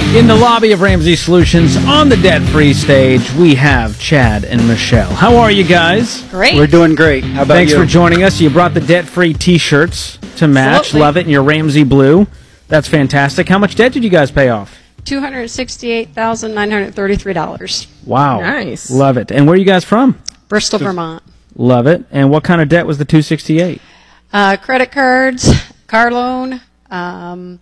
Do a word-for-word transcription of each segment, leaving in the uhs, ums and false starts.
In the lobby of Ramsey Solutions on the debt-free stage, we have Chad and Michelle. How are you guys? Great. We're doing great. How about Thanks you? for joining us. You brought the debt-free T-shirts to match. Absolutely. Love it in your Ramsey blue. That's fantastic. How much debt did you guys pay off? two hundred sixty-eight thousand nine hundred thirty-three dollars. Wow. Nice. Love it. And where are you guys from? Bristol, Vermont. Love it. And what kind of debt was the two hundred sixty-eight? Uh, credit cards, car loan, um,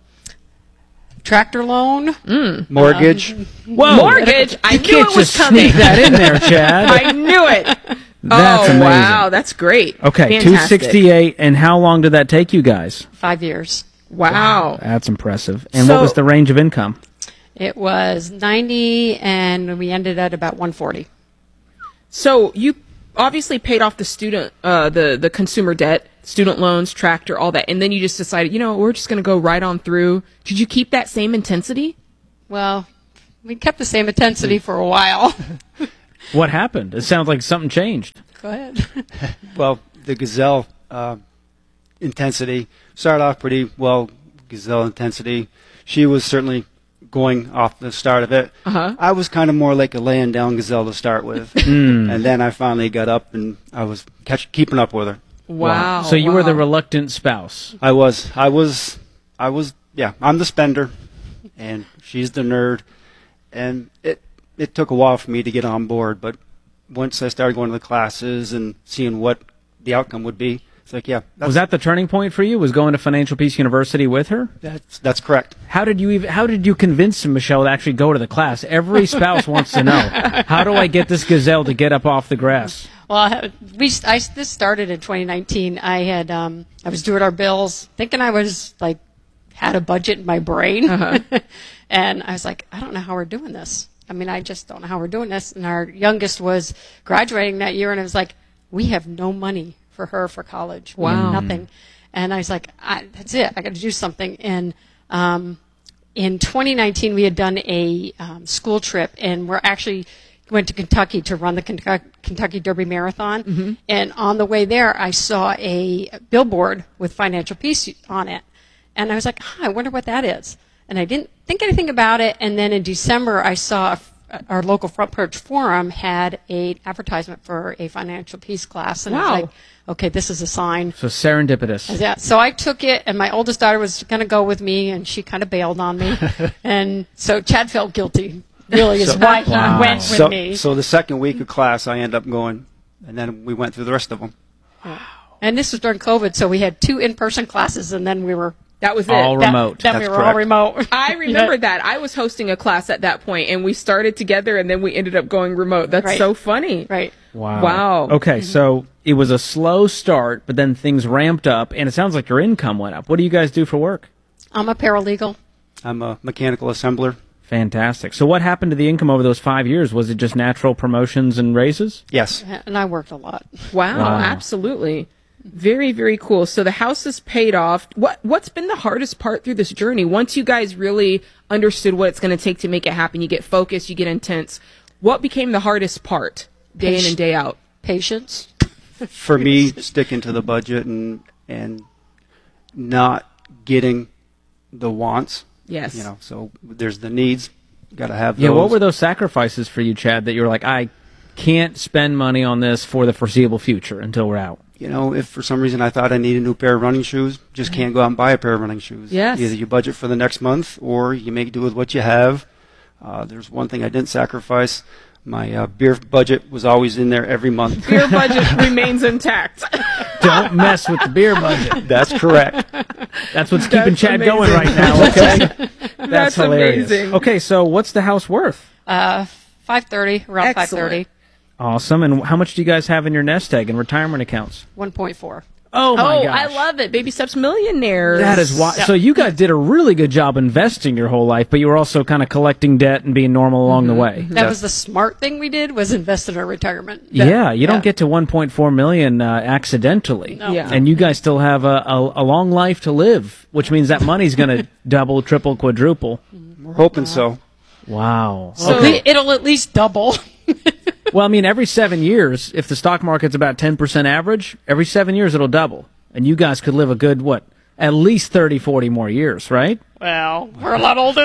tractor loan. Mortgage. Whoa. Mortgage. I You knew can't it was just coming. sneak that in there, Chad. I knew it. That's oh, amazing. wow. That's great. Okay, Fantastic. two hundred sixty-eight. And how long did that take you guys? Five years. Wow. That's impressive. And So- what was the range of income? It was ninety, and we ended at about one forty. So you obviously paid off the student, uh, the, the consumer debt, student loans, tractor, all that. And then you just decided, you know, we're just going to go right on through. Did you keep that same intensity? Well, we kept the same intensity for a while. What happened? It sounds like something changed. Go ahead. Well, the Gazelle uh, intensity started off pretty well. Gazelle intensity. She was certainly going off the start of it. Uh-huh. I was kind of more like a laying down Gazelle to start with. And then I finally got up and I was catch, keeping up with her. Wow. So you were the wow. reluctant spouse. I was, I was, I was, yeah, I'm the spender and she's the nerd. And it, it took a while for me to get on board, but once I started going to the classes and seeing what the outcome would be, it's like, yeah, that's, Was that the turning point for you? Was going to Financial Peace University with her? that's, that's correct. How did you even? How did you convince Michelle to actually go to the class? Every spouse wants to know. How do I get this gazelle to get up off the grass? Well, I- we I, this started in twenty nineteen. I had um, I was doing our bills, thinking I was like had a budget in my brain, and I was like, I don't know how we're doing this. I mean, I just don't know how we're doing this. And our youngest was graduating that year, and I was like, we have no money for her for college. We have Wow. nothing. And I was like, I, that's it. I got to do something. And um, in twenty nineteen, we had done a um, school trip, and we're actually went to Kentucky to run the Kentucky, Kentucky Derby Marathon. And on the way there, I saw a billboard with Financial Peace on it. And I was like, huh, I wonder what that is. And I didn't think anything about it. And then in December, I saw a, our local Front Porch Forum had a advertisement for a Financial Peace class. And I Wow. was like, okay, this is a sign. So serendipitous. Yeah, so I took it, and my oldest daughter was going to go with me, and she kind of bailed on me. And so Chad felt guilty, really, is So- why he Wow. went with So, me. so the second week of class, I ended up going, and then we went through the rest of them. And this was during COVID, so we had two in-person classes, and then we were That was it. All then- remote. Then we That's were all correct. remote. I remember that. I was hosting a class at that point, and we started together, and then we ended up going remote. That's Right. so funny. Right. Wow. Wow. Okay, so it was a slow start, but then things ramped up, and it sounds like your income went up. What do you guys do for work? I'm a paralegal. I'm a mechanical assembler. Fantastic. So what happened to the income over those five years? Was it just natural promotions and raises? Yes. And I worked a lot. Wow, Wow. absolutely. Very, very cool. So the house is paid off. What what's been the hardest part through this journey? Once you guys really understood what it's going to take to make it happen, you get focused, you get intense. What became the hardest part day in and day out? Patience. For me, sticking to the budget and and not getting the wants. Yes. You know, so there's the needs. Got to have those. Yeah, what were those sacrifices for you, Chad, that you were like, I can't spend money on this for the foreseeable future until we're out? You know, if for some reason I thought I needed a new pair of running shoes, just can't go out and buy a pair of running shoes. Yes. Either you budget for the next month or you make do with what you have. Uh, there's one thing I didn't sacrifice. My uh, beer budget was always in there every month. Your budget remains intact. Don't mess with the beer budget. That's correct. That's what's keeping That's Chad amazing. going right now, okay? That's, That's hilarious. amazing. Okay, so what's the house worth? Uh, five thirty, around five Excellent. thirty. Awesome. And how much do you guys have in your nest egg and retirement accounts? one point four. Oh, my Oh, gosh. I love it. Baby Steps Millionaires. That is why. So you guys did a really good job investing your whole life, but you were also kind of collecting debt and being normal along the way. That was the smart thing we did, was invest in our retirement. Yeah, you yeah. don't get to one point four million uh, accidentally. No. Yeah. And you guys still have a, a, a long life to live, which means that money's going to double, triple, quadruple. We're hoping so. Wow. So Okay. it'll at least double. Well, I mean, every seven years, if the stock market's about ten percent average, every seven years it'll double. And you guys could live a good, what, at least thirty, forty more years, right? Well, we're a lot older than you think.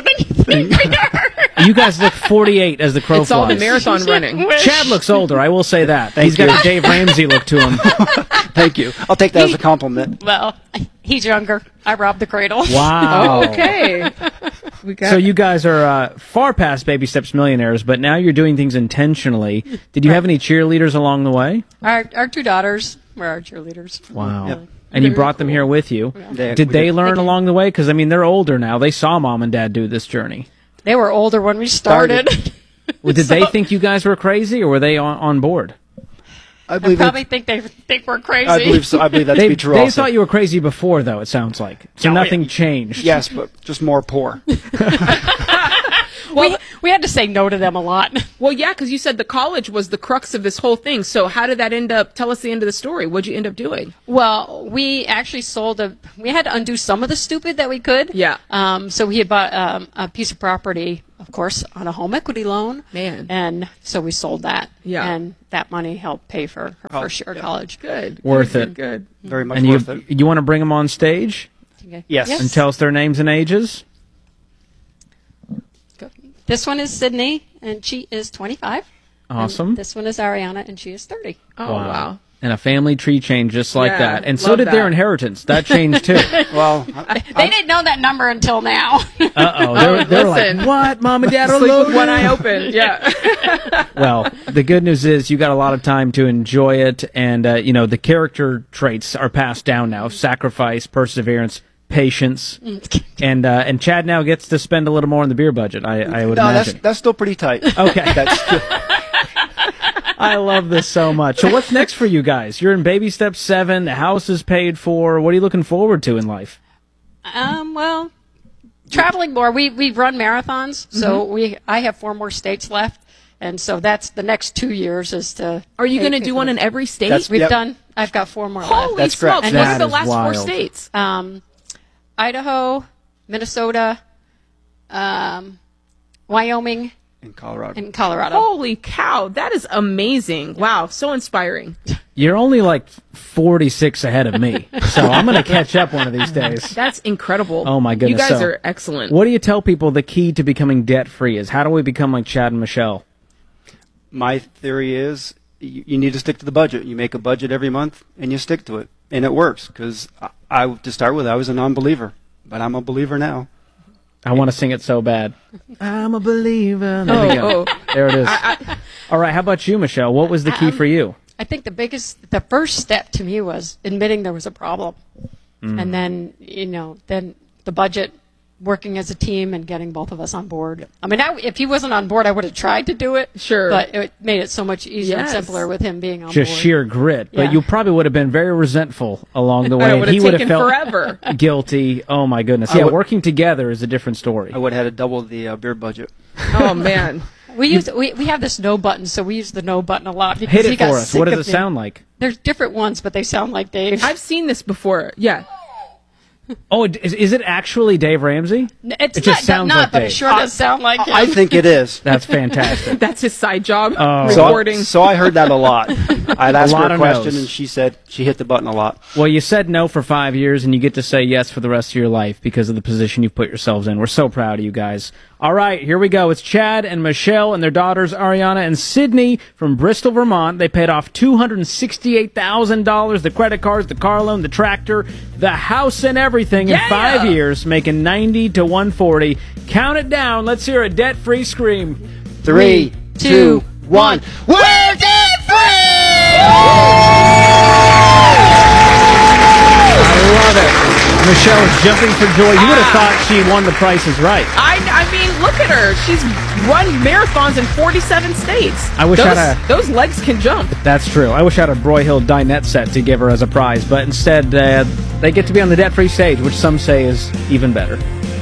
thing. You guys look forty-eight as the crow It's all the flies. marathon running. Chad looks older, I will say that. Thank He's got you. a Dave Ramsey look to him. Thank you. I'll take that as a compliment. Well, he's younger. I robbed the cradle. Wow. Okay. We got So you guys are uh, far past Baby Steps millionaires, but now you're doing things intentionally. Did you have any cheerleaders along the way? Our, our two daughters were our cheerleaders. Wow. Yep. And you Very brought them here with you. They- Did we they did. learn They did. along the way? Because, I mean, they're older now. They saw mom and dad do this journey. They were older when we started. Well, did they So- think you guys were crazy, or were they on, on board? I I believe probably it- think they think we're crazy. I believe so. I believe that to They, be true they also. thought you were crazy before, though, it sounds like. So Yeah, nothing yeah. changed. Yes, but just more poor. we, we had to say no to them a lot. Well, yeah, because you said the college was the crux of this whole thing. So how did that end up? Tell us the end of the story. What'd you end up doing? Well, we actually sold a. We had to undo some of the stupid that we could. Yeah. Um. So we had bought um, a piece of property, of course, on a home equity loan. Man. And so we sold that. Yeah. And that money helped pay for her first year of college. Good. Worth good, it. Good. Very much And you, worth it. you want to bring them on stage Okay. Yes. and tell us their names and ages? Go. This one is Sydney, and she is twenty-five. And Awesome. this one is Ariana, and she is thirty. Oh wow. And a family tree changed just like Yeah, that. And so love did their that. inheritance. That changed too. Well, I, They didn't know that number until now. Uh-oh. They're, they're like, listen. what? Mom and dad are Sleep with loaded? one eye open. Yeah. Well, the good news is you got a lot of time to enjoy it. And, uh, you know, the character traits are passed down now. Sacrifice, perseverance, patience. And uh, and Chad now gets to spend a little more on the beer budget, I, I would no, that's imagine. that's still pretty tight. Okay. That's still, I love this so much. So what's next for you guys? You're in Baby Step seven. The house is paid for. What are you looking forward to in life? Um, well, traveling more. We we run marathons, so we I have four more states left, and so that's the next two years is to. Are you going to take- do one in every state? That's- We've Yep. done. I've got four more Holy That's smokes! correct. What That are the is last four wild. states? left. Um, Idaho, Minnesota, um, Wyoming, in Colorado. and Colorado. Holy cow! That is amazing. Wow, so inspiring. You're only like forty-six ahead of me. So I'm going to catch up one of these days. That's incredible. Oh, my goodness. You guys So- are excellent. What do you tell people the key to becoming debt-free is? How do we become like Chad and Michelle? My theory is you, you need to stick to the budget. You make a budget every month and you stick to it, and it works. Because I, I, to start with, I was a non-believer, but I'm a believer now. I want to sing it so bad. I'm a believer. There we go. Oh, oh. There it is. All right. How about you, Michelle? What was the key Um, for you? I think the biggest, the first step to me was admitting there was a problem. Mm. And then, you know, then the budget, working as a team and getting both of us on board. I mean, I, if he wasn't on board, I would have tried to do it. Sure. But it made it so much easier Yes. and simpler with him being on Just board. sheer grit. But Yeah. you probably would have been very resentful along the way. it and would he have would have taken felt forever. guilty. Oh, my goodness. I Yeah, would- working together is a different story. I would have had to double the uh, beer budget. Oh man. We use we, we have this no button, so we use the no button a lot. Because Hit he it got for us. sick What does of it me. sound like? There's different ones, but they sound like Dave. I've seen this before. Yeah. Oh, is, is it actually Dave Ramsey? It's It just not, sounds not like but Dave. it sure does sound like him. I think it is. That's fantastic. That's his side job. Oh. So, Recording. so I heard that a lot. I'd ask lot her a of question, no's. and she said she hit the button a lot. Well, you said no for five years, and you get to say yes for the rest of your life because of the position you've put yourselves in. We're so proud of you guys. All right, here we go. It's Chad and Michelle and their daughters, Ariana and Sydney from Bristol, Vermont. They paid off two hundred sixty-eight thousand dollars, the credit cards, the car loan, the tractor, the house, and everything in Yeah! five years, making ninety to one forty. Count it down. Let's hear a debt-free scream. Three, two, one. We're debt free! I love it. Michelle is jumping for joy. You would have thought she won the Price is Right. I, I mean, look at her. She's run marathons in forty-seven states. I wish I those, had a- those legs can jump. That's true. I wish I had a Broyhill dinette set to give her as a prize, but instead uh, they get to be on the debt-free stage, which some say is even better.